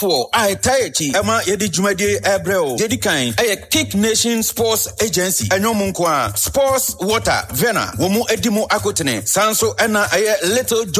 for I taichi Emma Yedi Jumadi Ebreo Yedi Kain Kick Nation Sports Agency Enyomunkwa Sports Water Vena Womu Edimu Akotene Sanso Ena Little